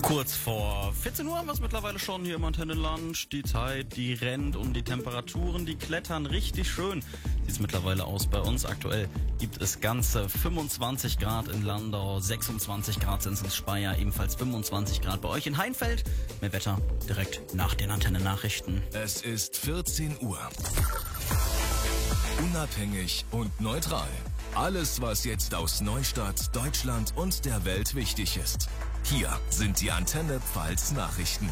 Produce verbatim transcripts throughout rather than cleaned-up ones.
Kurz vor vierzehn Uhr haben wir es mittlerweile schon hier im Antennenland. Die Zeit, die rennt und die Temperaturen, die klettern richtig schön. Sieht es mittlerweile aus bei uns. Aktuell gibt es ganze fünfundzwanzig Grad in Landau, sechsundzwanzig Grad sind es in Speyer, ebenfalls fünfundzwanzig Grad bei euch in Heinfeld. Mehr Wetter direkt nach den Antennennachrichten. Es ist vierzehn Uhr. Unabhängig und neutral. Alles, was jetzt aus Neustadt, Deutschland und der Welt wichtig ist. Hier sind die Antenne Pfalz Nachrichten.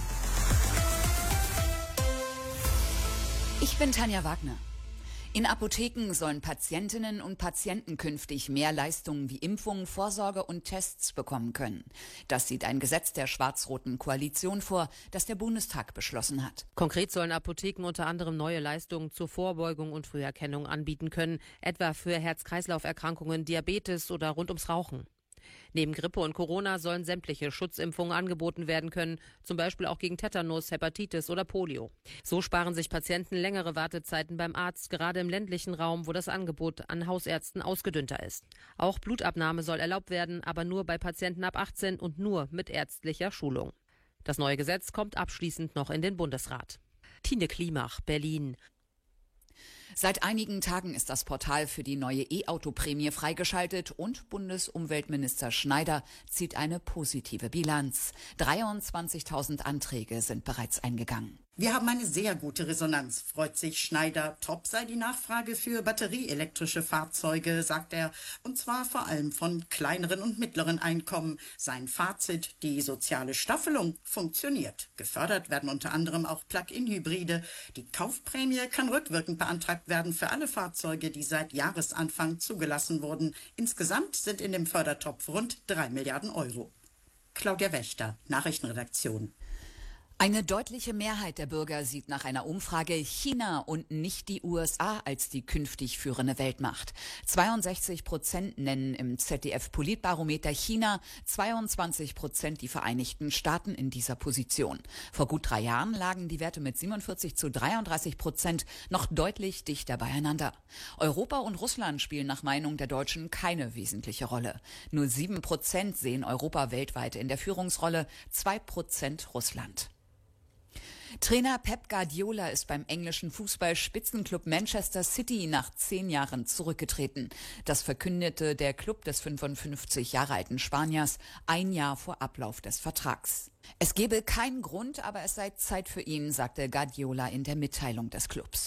Ich bin Tanja Wagner. In Apotheken sollen Patientinnen und Patienten künftig mehr Leistungen wie Impfungen, Vorsorge und Tests bekommen können. Das sieht ein Gesetz der schwarz-roten Koalition vor, das der Bundestag beschlossen hat. Konkret sollen Apotheken unter anderem neue Leistungen zur Vorbeugung und Früherkennung anbieten können, etwa für Herz-Kreislauf-Erkrankungen, Diabetes oder rund ums Rauchen. Neben Grippe und Corona sollen sämtliche Schutzimpfungen angeboten werden können, zum Beispiel auch gegen Tetanus, Hepatitis oder Polio. So sparen sich Patienten längere Wartezeiten beim Arzt, gerade im ländlichen Raum, wo das Angebot an Hausärzten ausgedünnter ist. Auch Blutabnahme soll erlaubt werden, aber nur bei Patienten ab achtzehn und nur mit ärztlicher Schulung. Das neue Gesetz kommt abschließend noch in den Bundesrat. Tine Klimach, Berlin. Seit einigen Tagen ist das Portal für die neue E-Auto-Prämie freigeschaltet und Bundesumweltminister Schneider zieht eine positive Bilanz. dreiundzwanzigtausend Anträge sind bereits eingegangen. Wir haben eine sehr gute Resonanz, freut sich Schneider. Top sei die Nachfrage für batterieelektrische Fahrzeuge, sagt er. Und zwar vor allem von kleineren und mittleren Einkommen. Sein Fazit, die soziale Staffelung funktioniert. Gefördert werden unter anderem auch Plug-in-Hybride. Die Kaufprämie kann rückwirkend beantragt werden für alle Fahrzeuge, die seit Jahresanfang zugelassen wurden. Insgesamt sind in dem Fördertopf rund drei Milliarden Euro. Claudia Wächter, Nachrichtenredaktion. Eine deutliche Mehrheit der Bürger sieht nach einer Umfrage China und nicht die U S A als die künftig führende Weltmacht. zweiundsechzig Prozent nennen im Z D F-Politbarometer China, zweiundzwanzig Prozent die Vereinigten Staaten in dieser Position. Vor gut drei Jahren lagen die Werte mit siebenundvierzig zu dreiunddreißig Prozent noch deutlich dichter beieinander. Europa und Russland spielen nach Meinung der Deutschen keine wesentliche Rolle. Nur sieben Prozent sehen Europa weltweit in der Führungsrolle, zwei Prozent Russland. Trainer Pep Guardiola ist beim englischen Fußball-Spitzenklub Manchester City nach zehn Jahren zurückgetreten. Das verkündete der Club des fünfundfünfzig Jahre alten Spaniers ein Jahr vor Ablauf des Vertrags. Es gebe keinen Grund, aber es sei Zeit für ihn, sagte Guardiola in der Mitteilung des Clubs.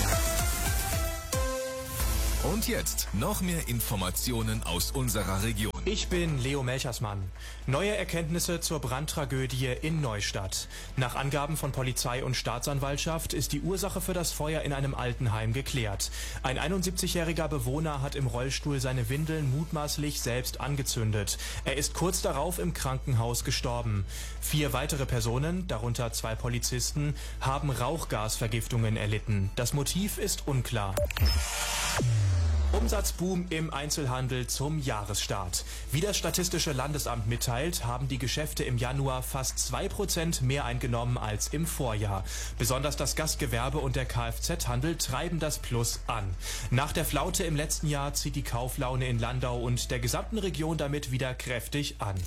Und jetzt noch mehr Informationen aus unserer Region. Ich bin Leo Melchersmann. Neue Erkenntnisse zur Brandtragödie in Neustadt. Nach Angaben von Polizei und Staatsanwaltschaft ist die Ursache für das Feuer in einem Altenheim geklärt. Ein einundsiebzigjähriger Bewohner hat im Rollstuhl seine Windeln mutmaßlich selbst angezündet. Er ist kurz darauf im Krankenhaus gestorben. Vier weitere Personen, darunter zwei Polizisten, haben Rauchgasvergiftungen erlitten. Das Motiv ist unklar. Umsatzboom im Einzelhandel zum Jahresstart. Wie das Statistische Landesamt mitteilt, haben die Geschäfte im Januar fast zwei Prozent mehr eingenommen als im Vorjahr. Besonders das Gastgewerbe und der Kfz-Handel treiben das Plus an. Nach der Flaute im letzten Jahr zieht die Kauflaune in Landau und der gesamten Region damit wieder kräftig an.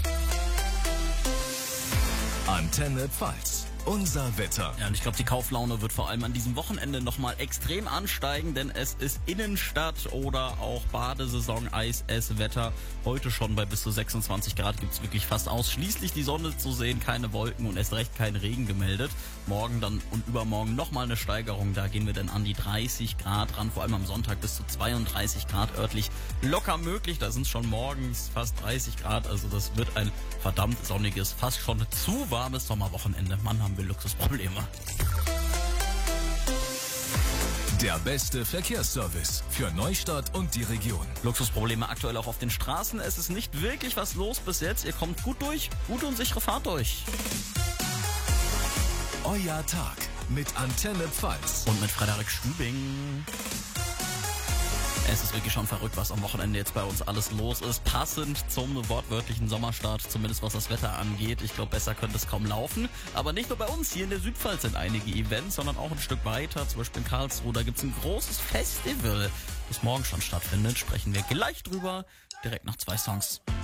Antenne Pfalz. Unser Wetter. Ja, und ich glaube, die Kauflaune wird vor allem an diesem Wochenende nochmal extrem ansteigen, denn es ist Innenstadt oder auch Badesaison, Eis-Ess-Wetter. Heute schon bei bis zu sechsundzwanzig Grad gibt es wirklich fast ausschließlich die Sonne zu sehen, keine Wolken und erst recht kein Regen gemeldet. Morgen dann und übermorgen nochmal eine Steigerung, da gehen wir dann an die dreißig Grad ran, vor allem am Sonntag bis zu zweiunddreißig Grad örtlich locker möglich. Da sind es schon morgens fast dreißig Grad, also das wird ein verdammt sonniges, fast schon zu warmes Sommerwochenende. Mann, haben wir Luxusprobleme. Der beste Verkehrsservice für Neustadt und die Region. Luxusprobleme aktuell auch auf den Straßen. Es ist nicht wirklich was los bis jetzt. Ihr kommt gut durch, gute und sichere Fahrt durch. Euer Tag mit Antenne Pfalz. Und mit Frederik Stübing. Es ist wirklich schon verrückt, was am Wochenende jetzt bei uns alles los ist. Passend zum wortwörtlichen Sommerstart, zumindest was das Wetter angeht. Ich glaube, besser könnte es kaum laufen. Aber nicht nur bei uns, hier in der Südpfalz sind einige Events, sondern auch ein Stück weiter. Zum Beispiel in Karlsruhe, da gibt es ein großes Festival, das morgen schon stattfindet. Sprechen wir gleich drüber, direkt nach zwei Songs.